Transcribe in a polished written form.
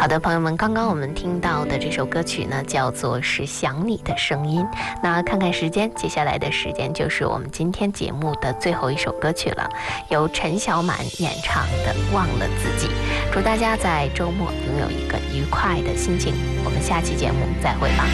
好的，朋友们，刚刚我们听到的这首歌曲呢，叫做是《想你的声音》。那看看时间，接下来的时间就是我们今天节目的最后一首歌曲了，由陈小满演唱的《忘了自己》。祝大家在周末拥有一个愉快的心情。我们下期节目再会吧。